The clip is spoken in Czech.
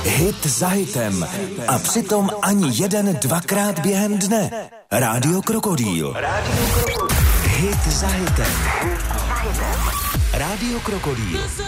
Hit za hitem. A přitom ani jeden dvakrát během dne. Rádio Krokodýl. Hit za hitem. Rádio Krokodýl.